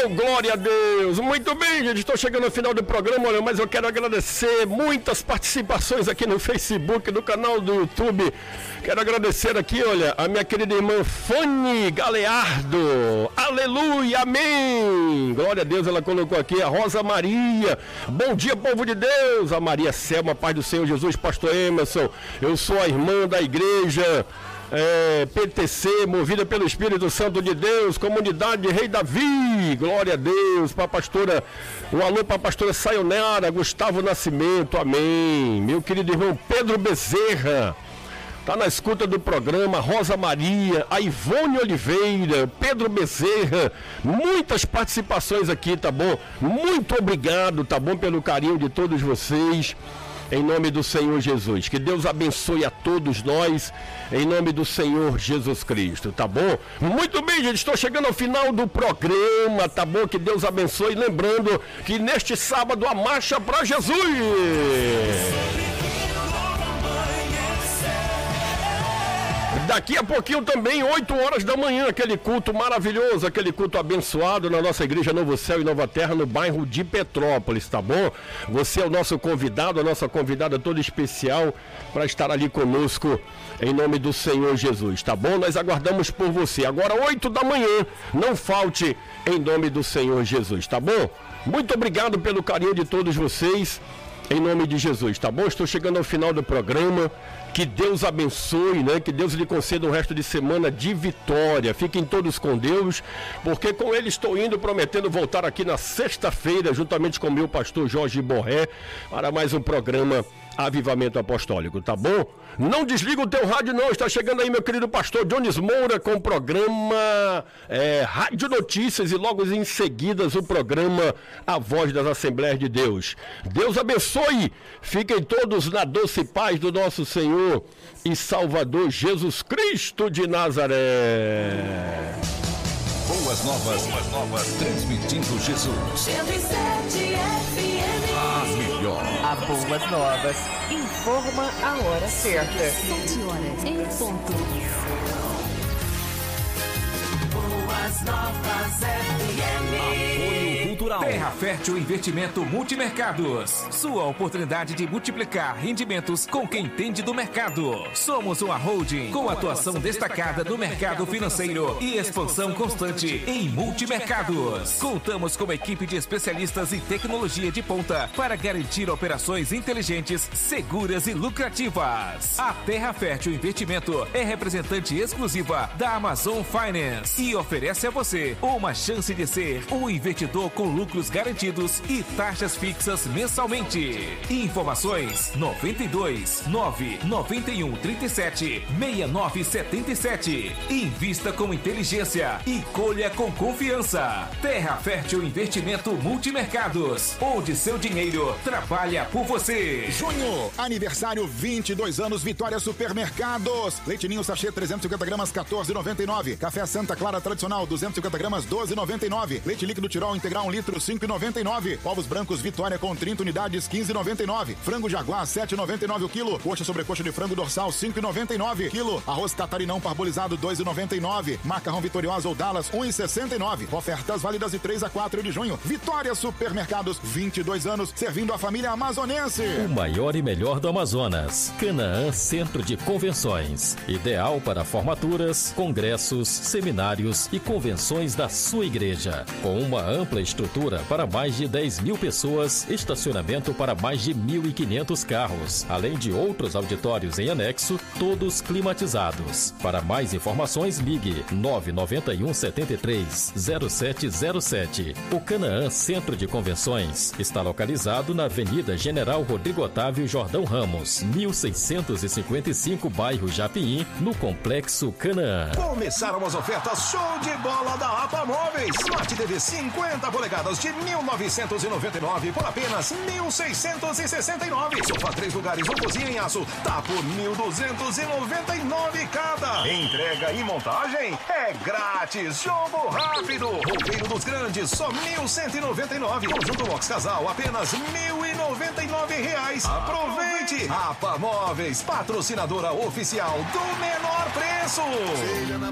Oh, glória a Deus! Muito bem, gente, estou chegando ao final do programa, olha, mas eu quero agradecer muitas participações aqui no Facebook, no canal do YouTube. Quero agradecer aqui, olha, a minha querida irmã Fanny Galeardo. Aleluia, amém! Glória a Deus, ela colocou aqui a Rosa Maria. Bom dia, povo de Deus! A Maria Selma, paz do Senhor Jesus, pastor Emerson. Eu sou a irmã da igreja PTC, movida pelo Espírito Santo de Deus, comunidade Rei Davi, glória a Deus, para a pastora, um alô para a pastora Sayonara, Gustavo Nascimento, amém, meu querido irmão Pedro Bezerra, tá na escuta do programa, Rosa Maria, a Ivone Oliveira, Pedro Bezerra, muitas participações aqui, tá bom? Muito obrigado, tá bom, pelo carinho de todos vocês. Em nome do Senhor Jesus, que Deus abençoe a todos nós, em nome do Senhor Jesus Cristo, tá bom? Muito bem, gente, estou chegando ao final do programa, tá bom? Que Deus abençoe, lembrando que neste sábado a marcha para Jesus. Daqui a pouquinho também, 8 horas da manhã, aquele culto maravilhoso, aquele culto abençoado na nossa igreja Novo Céu e Nova Terra, no bairro de Petrópolis, tá bom? Você é o nosso convidado, a nossa convidada toda especial para estar ali conosco, em nome do Senhor Jesus, tá bom? Nós aguardamos por você. Agora, 8 da manhã, não falte, em nome do Senhor Jesus, tá bom? Muito obrigado pelo carinho de todos vocês, em nome de Jesus, tá bom? Estou chegando ao final do programa. Que Deus abençoe, né? Que Deus lhe conceda um resto de semana de vitória. Fiquem todos com Deus, porque com ele estou indo, prometendo voltar aqui na sexta-feira, juntamente com o meu pastor Jorge Borré, para mais um programa Avivamento Apostólico, tá bom? Não desliga o teu rádio não, está chegando aí meu querido pastor Jones Moura com o programa Rádio Notícias e logo em seguida o programa A Voz das Assembleias de Deus. Deus abençoe, fiquem todos na doce paz do nosso Senhor e Salvador Jesus Cristo de Nazaré. Boas novas, transmitindo Jesus. 107 FM. A melhor. A Boas Novas informa a hora certa. 7 horas em ponto. Boas novas FM. Apoio cultural. Terra Fértil Investimento Multimercados. Sua oportunidade de multiplicar rendimentos com quem entende do mercado. Somos uma holding com atuação destacada no mercado financeiro e expansão constante em multimercados. Contamos com uma equipe de especialistas em tecnologia de ponta para garantir operações inteligentes, seguras e lucrativas. A Terra Fértil Investimento é representante exclusiva da Amazon Finance e oferece a você uma chance de ser um investidor com lucros garantidos e taxas fixas mensalmente. Informações 92 991 37 6977. Invista com inteligência e colha com confiança. Terra Fértil Investimento Multimercados, onde seu dinheiro trabalha por você. Junho, aniversário 22 anos Vitória Supermercados. Leite Ninho sachê 350 gramas 14,99. Café Santa Clara tradicional 250 gramas 12,99. Leite líquido Tirol integral 1 litro 5,99. Ovos brancos Vitória com 30 unidades 15,99. Frango Jaguar 7,99 o quilo. Coxa sobrecoxa de frango dorsal 5,99 quilo. Arroz catarinão parbolizado 2,99. Macarrão Vitoriosa ou Dallas 1,69. Ofertas válidas de 3 a 4 de junho. Vitória Supermercados, 22 anos servindo a família amazonense. O maior e melhor do Amazonas. Canaã Centro de Convenções. Ideal para formaturas, congressos, seminários e convenções da sua igreja. Com uma ampla estrutura para mais de 10 mil pessoas, estacionamento para mais de 1.500 carros, além de outros auditórios em anexo, todos climatizados. Para mais informações, ligue 991 73 0707. O Canaã Centro de Convenções está localizado na Avenida General Rodrigo Otávio Jordão Ramos, 1655, bairro Japim, no Complexo Canaã. Começaram as ofertas show de bola da APA Móveis. Smart TV 50 polegadas de 1.999 por apenas 1.669. Sofá 3 lugares ou cozinha em aço tá por 1.299 cada. Entrega e montagem é grátis. Jogo rápido. Roupeiro dos Grandes só 1.199. Conjunto Box Casal apenas R$1.099. Aproveite. APA Móveis, patrocinadora oficial do menor preço. Seja na